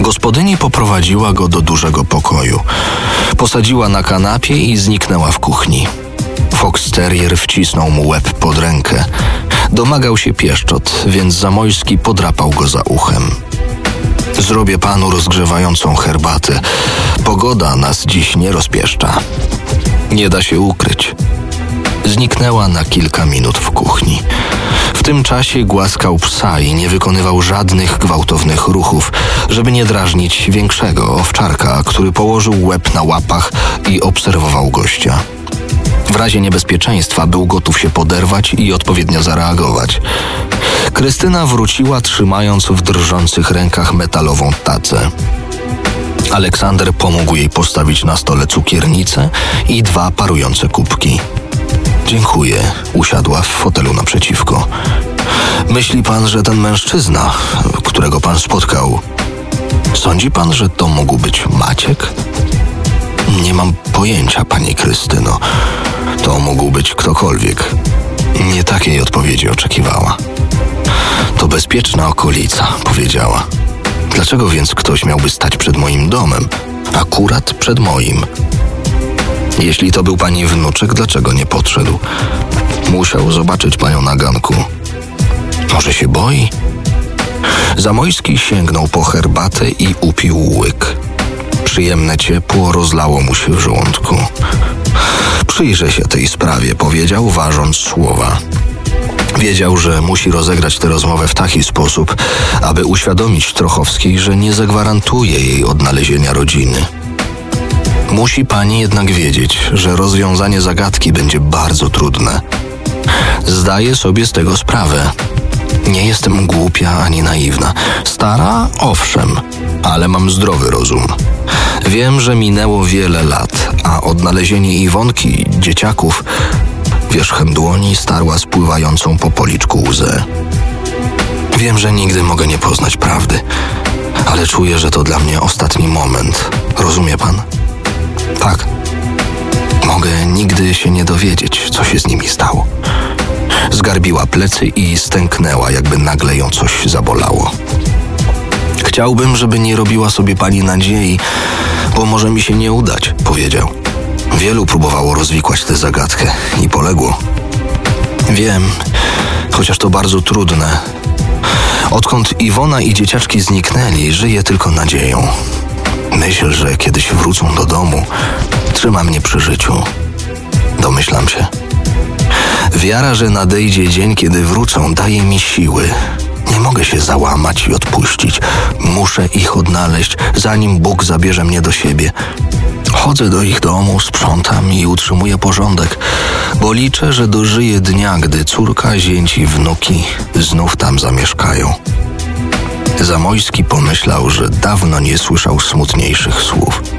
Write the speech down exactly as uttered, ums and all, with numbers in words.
Gospodyni poprowadziła go do dużego pokoju. Posadziła na kanapie i zniknęła w kuchni. Fox Terrier wcisnął mu łeb pod rękę. Domagał się pieszczot, więc Zamojski podrapał go za uchem. Zrobię panu rozgrzewającą herbatę. Pogoda nas dziś nie rozpieszcza. Nie da się ukryć. Zniknęła na kilka minut w kuchni. W tym czasie głaskał psa i nie wykonywał żadnych gwałtownych ruchów, żeby nie drażnić większego owczarka, który położył łeb na łapach i obserwował gościa. W razie niebezpieczeństwa był gotów się poderwać i odpowiednio zareagować. Krystyna wróciła, trzymając w drżących rękach metalową tacę. Aleksander pomógł jej postawić na stole cukiernicę i dwa parujące kubki. Dziękuję, usiadła w fotelu naprzeciwko. Myśli pan, że ten mężczyzna, którego pan spotkał, sądzi pan, że to mógł być Maciek? Nie mam pojęcia, pani Krystyno. To mógł być ktokolwiek. Nie takiej odpowiedzi oczekiwała. To bezpieczna okolica, powiedziała. Dlaczego więc ktoś miałby stać przed moim domem? Akurat przed moim. Jeśli to był pani wnuczek, dlaczego nie podszedł? Musiał zobaczyć panią na ganku. Może się boi? Zamojski sięgnął po herbatę i upił łyk. Przyjemne ciepło rozlało mu się w żołądku. Przyjrzę się tej sprawie, powiedział, ważąc słowa. Wiedział, że musi rozegrać tę rozmowę w taki sposób, aby uświadomić Trochowskiej, że nie zagwarantuje jej odnalezienia rodziny. Musi pani jednak wiedzieć, że rozwiązanie zagadki będzie bardzo trudne. Zdaję sobie z tego sprawę. Nie jestem głupia ani naiwna. Stara? Owszem, ale mam zdrowy rozum. Wiem, że minęło wiele lat, a odnalezienie Iwonki, dzieciaków, wierzchem dłoni starła spływającą po policzku łzę. Wiem, że nigdy mogę nie poznać prawdy, ale czuję, że to dla mnie ostatni moment. Rozumie pan? Tak. Mogę nigdy się nie dowiedzieć, co się z nimi stało. Zgarbiła plecy i stęknęła, jakby nagle ją coś zabolało. Chciałbym, żeby nie robiła sobie pani nadziei, bo może mi się nie udać, powiedział. Wielu próbowało rozwikłać tę zagadkę i poległo. Wiem, chociaż to bardzo trudne. Odkąd Iwona i dzieciaczki zniknęli, żyję tylko nadzieją. Myśl, że kiedyś wrócą do domu, trzyma mnie przy życiu. Domyślam się. Wiara, że nadejdzie dzień, kiedy wrócą, daje mi siły. Nie mogę się załamać i odpuścić. Muszę ich odnaleźć, zanim Bóg zabierze mnie do siebie. Chodzę do ich domu, sprzątam i utrzymuję porządek, bo liczę, że dożyję dnia, gdy córka, zięć i wnuki znów tam zamieszkają. Zamojski pomyślał, że dawno nie słyszał smutniejszych słów.